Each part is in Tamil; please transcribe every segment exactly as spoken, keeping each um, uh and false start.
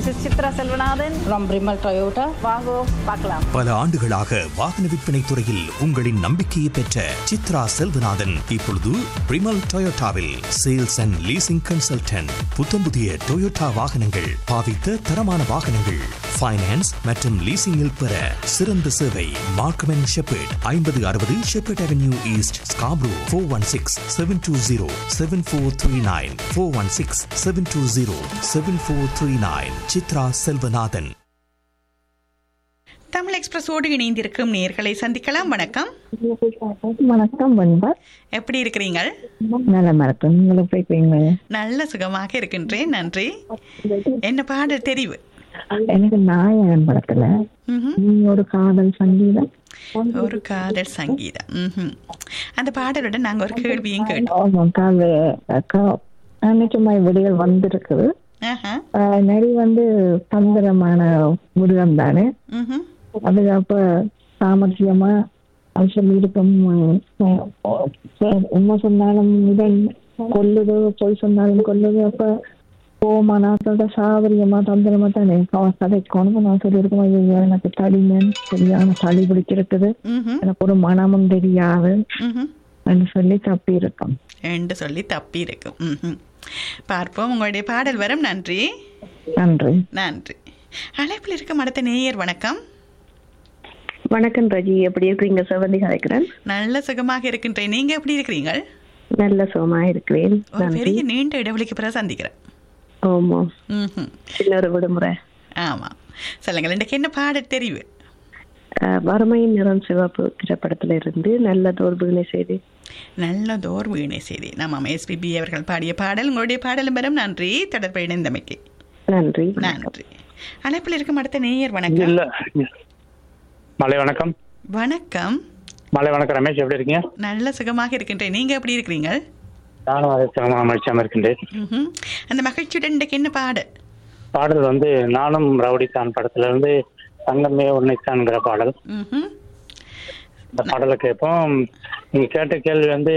This is Chitra Selvanathan from Brimal Toyota. வாங்கோ பார்க்கலாம். பல ஆண்டுகளாக வாகன விற்பனை துறையில் உங்களின் நம்பிக்கையை பெற்ற சித்ரா செல்வநாதன் இப்பொழுது பிரிமல் டொயோட்டாவில் சேல்ஸ் அண்ட் லீசிங் கன்சல்டன்ட். புத்தம் புதிய டொயோட்டா வாகனங்கள், பாவித்த தரமான வாகனங்கள், ஃபைனான்ஸ் மற்றும் லீசிங்கில் பெற சிறந்த சேவை. மார்க்கம் அண்ட் ஷெப்பர்ட், ஐம்பது அறுபது shepherd avenue east, Scarborough. Four one six seven two zero seven four three nine four one six seven two zero seven four three nine. Chitra Selvanathan. Tamil எக்ஸ்பிரஸோடு இணைந்திருக்கும் நேயர்களை சந்திக்கலாம். வணக்கம். வணக்கம் பண்பா, எப்படி இருக்கிறீங்க? நலமா இருக்கும். நீங்களும் போய்க்கிறீங்க? நல்ல சுகமாக இருக்கின்றேன், நன்றி. என்ன பாடல் தெரிவு? எனக்கு நாயகன் படத்துல நீ ஒரு காதல் சங்கீதம். ஒரு காதல் சங்கீதம். ம்ஹும். அந்த பாடலோட நாங்க ஒரு கேள்வியும் கேட்டோம். நிச்சயமா விடியல் வந்திருக்குது. நெறி வந்து தந்திரமான விடயம் தானே. அது அப்ப சாமர்த்தியமா சொல்லி இருக்கும். உண்மை சொன்னாலும் இதன் கொல்லுது, பொய் சொன்னாலும் கொல்லுது. அப்ப போமானாத்தோட சாவரியமா தந்திரமா தானே கதைக்கணும். நான் சொல்லியிருக்கோம், ஐயோ எனக்கு தடிமன் சரியான சளி பிடிச்சிருக்குது, எனக்கு ஒரு மனமும் தெரியாது சொல்லி தப்பி இருக்கும் என்று சொல்லி தப்பி இருக்கும். பார்ப்போம். உங்களுடைய பாடல் வரும். நன்றி நன்றி நன்றி. அழைப்பில் இருக்கும் அடுத்த நேயர். வணக்கம். வணக்கம் ரஜி, எப்படி இருக்கீங்க? சிவந்தி கலைக்கிறேன். நல்ல சுகமாக இருக்கின்றேன். நீங்க எப்படி இருக்கிறீங்க? நல்ல சுகமாக இருக்கிறேன். பெரிய நீண்ட இடைவெளிக்கு பிறகு சந்திக்கிறேன். ஆமா, சின்ன ஒரு விடுமுறை. ஆமா, சொல்லுங்கள். இன்றைக்கு என்ன பாடல் தெரிவு? வறுமையின் நிறம் சிவப்பு திரைப்படத்துல இருந்து நல்லதோர் வீணை செய்தி. நல்லதோர் வீணை செய்தி. நம்ம எஸ்பிபி அவர்கள் பாடிய பாடல். உங்களுடைய பாடலும் பெறும். நன்றி. தொடர்பு இணைந்தமைக்கு நன்றி நன்றி. அழைப்பில் இருக்கும் அடுத்த நேயர். வணக்கம். மலை வணக்கம். வணக்கம் மலை வணக்கம். ரமேஷ், எப்படி இருக்கீங்க? நல்ல சுகமாக இருக்கின்றேன். நீங்க எப்படி இருக்கிறீங்க? நானும் அதை மகிழ்ச்சியாக இருக்கின்றேன். அந்த மகிழ்ச்சியுடன் இன்றைக்கு என்ன பாடல்? பாடல் வந்து நானும் ரவுடித்தான் படத்துல இருந்து தங்கமே உன்னைத்தான்ங்கிற பாடல். இந்த பாடலை கேட்போம். நீங்க கேட்ட கேள்வி வந்து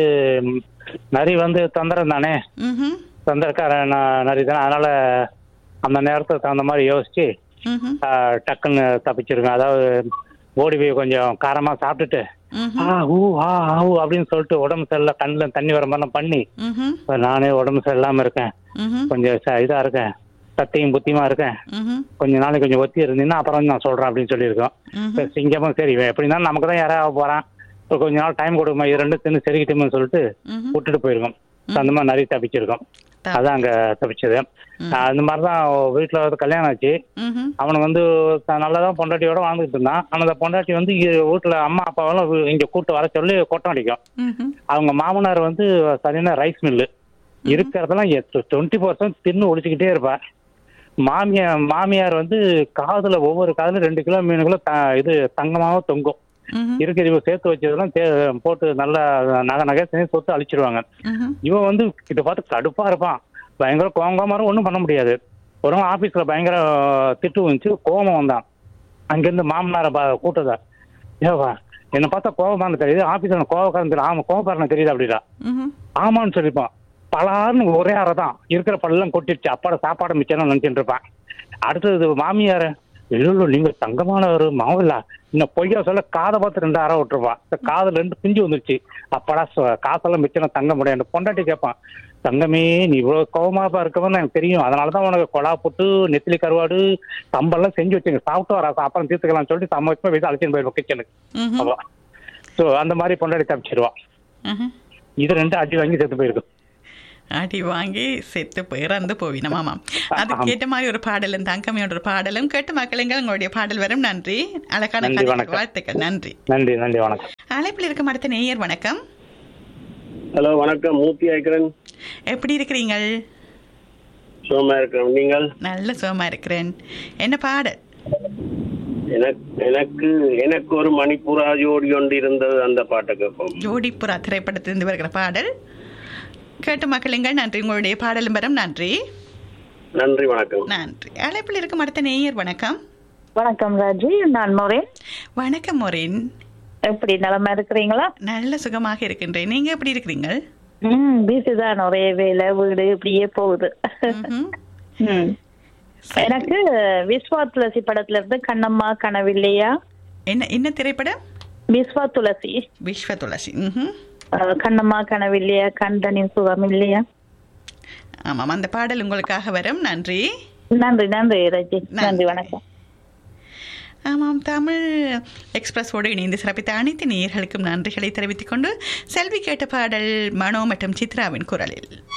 நரி வந்து தந்திரம் தானே, தந்திரக்கார நரி தானே. அதனால அந்த நேரத்துக்கு தகுந்த மாதிரி யோசிச்சு டக்குன்னு தப்பிச்சிருக்கேன். அதாவது ஓடி போய் கொஞ்சம் காரமா சாப்பிட்டுட்டு ஆ ஊ ஆ ஆ அப்படின்னு சொல்லிட்டு உடம்பு சரியில்லை, கண்ணுல தண்ணி வர மாதிரி பண்ணி நானே உடம்பு சரியில்லாம இருக்கேன், கொஞ்சம் இதா இருக்கேன், சத்தியும் புத்தியமா இருக்கேன், கொஞ்ச நாளைக்கு கொஞ்சம் ஒத்தி இருந்தீங்கன்னா அப்புறம் நான் சொல்றேன் அப்படின்னு சொல்லியிருக்கோம். சிங்கமா சரி எப்படின்னா நமக்கு தான் யாராவது போறான், கொஞ்ச நாள் டைம் கொடுக்குமா, இது ரெண்டு தின்னு சரிக்கிட்டோம்னு சொல்லிட்டு விட்டுட்டு போயிருக்கோம். அந்த மாதிரி நிறைய தப்பிச்சிருக்கோம். அதான் அங்க தப்பிச்சது. அந்த மாதிரிதான் வீட்டுல வந்து கல்யாணம் ஆச்சு. அவனுக்கு வந்து நல்லாதான் பொண்டாட்டியோட வாழ்ந்துட்டு இருந்தான். ஆனா அந்த பொண்டாட்டி வந்து வீட்டுல அம்மா அப்பாவெல்லாம் இங்க கூட்டு வர சொல்லி கொட்டம் அடிக்கும். அவங்க மாமனார் வந்து சரியான ரைஸ் மில்லு இருக்கிறதெல்லாம் டுவெண்ட்டி பர்சன்ட் தின்னு ஒழிச்சுக்கிட்டே இருப்பா. மாமியார் மாமியார் வந்து காதுல ஒவ்வொரு காதுல ரெண்டு கிலோ மூணு கிலோ இது தங்கமாவும் தொங்கும். இருக்கிற இவ சேர்த்து வச்சதெல்லாம் போட்டு நல்லா நகை நகை சொத்து அழிச்சிருவாங்க. இவன் வந்து இதை பார்த்து கடுப்பா இருப்பான், பயங்கர கோங்கமாரும் ஒன்றும் பண்ண முடியாது. ஒரு ஆபீஸ்ல பயங்கர திட்டு வந்துச்சு, கோபம் வந்தான். அங்கிருந்து மாமனார கூட்டதா, ஏவா என்னை பார்த்தா கோபமான தெரியுது, ஆபீஸ்ல கோபக்காரன் தெரியும், ஆமா கோபக்காரன் தெரியுது அப்படிடா. ஆமான்னு சொல்லிப்பான். பலாருன்னு ஒரே அறைதான், இருக்கிற பல்லாம் கொட்டிடுச்சு, அப்பாட சாப்பாடு மிச்சம் நினைச்சுட்டு இருப்பான். அடுத்தது மாமியார, இல்ல நீங்க தங்கமான ஒரு மாவில்ல இன்னும் பொய்யா சொல்ல காதை பார்த்து ரெண்டு அறை விட்டுருப்பான். இந்த காதுல ரெண்டு பிஞ்சு வந்துருச்சு, அப்பாடா காசெல்லாம் மிச்சம் தங்க முடியாது. பொண்டாட்டி கேட்பான், தங்கமே நீ இவ்வளவு கோபமாப்பா இருக்கவன்னு எனக்கு தெரியும், அதனாலதான் உனக்கு கொலா போட்டு நெத்திலி கருவாடு சம்பெல்லாம் செஞ்சு வச்சுங்க, சாப்பிட்டு வர அப்புறம் தீர்த்துக்கலாம்னு சொல்லிட்டு சமயமா வீட்டு அழைச்சின்னு போயிருவோம் கிச்சனுக்கு. ஸோ அந்த மாதிரி பொண்டாட்டி தப்பிச்சிருவான். இது ரெண்டு அடி வாங்கி செத்து போயிருக்கும். அடி வாங்கி செத்து போயிறந்து போவினோம். ஆமாம், அது கேட்ட மாதிரி ஒரு பாடலும் தங்கமையோட ஒரு பாடலும் கேட்டு மக்களுங்கள். உங்களுடைய பாடல் வரும். நன்றி. அழகான வாழ்த்துக்கள். நன்றி நன்றி நன்றி. வணக்கம். அழைப்பில் இருக்கும் அடுத்த நேயர். வணக்கம். ஹலோ வணக்கம், மூர்த்தி ஆயிக்கிறேன். எப்படி இருக்கிறீங்கள்? சுகமா இருக்கிறேன். நீங்கள்? நல்ல சுகமா இருக்கிறேன். என்ன பாடல்? எனக்கு எனக்கு ஒரு மணிப்புறா ஜோடி ஒன்று இருந்தது, அந்த பாட்டை கேட்போம். ஜோடிப்புறா திரைப்படத்திலிருந்து வருகிற பாடல் கேட்டு மக்களுங்கள். நன்றி. உங்களுடைய பாடலும் வரும். நன்றி நன்றி. வணக்கம். நன்றி. அழைப்பில் இருக்கும் அடுத்த நேயர். வணக்கம். வணக்கம் ராஜி, நான் மொரேன். வணக்கம் மொரேன். எப்படி நலமா இருக்கிறீங்களா? நல்ல சுகமாக இருக்கின்றேன். நீங்க எப்படி இருக்கிறீங்க? ம் பிஸி தான், ஒரே வேலை வீடு இப்படியே போகுது. எனக்கு விஸ்வா துளசி படத்துல இருந்து கண்ணம்மா கனவில்லையா. என்ன என்ன திரைப்படம்? விஸ்வா துளசி. விஸ்வ துளசி. ம்ஹும். அஹ், கண்ணம்மா கனவில்லையா கண்டனின் சுகம் இல்லையா. ஆமாம், அந்த பாடல் உங்களுக்காக வரும். நன்றி நன்றி நன்றி ரஜி. நன்றி வணக்கம். ஆமாம், தமிழ் எக்ஸ்பிரஸோடு இணைந்து சிறப்பித்த அனைத்து நேயர்களுக்கும் நன்றிகளை தெரிவித்துக் கொண்டு செல்வி கேட்ட பாடல் மனோ மற்றும் சித்ராவின் குரலில்.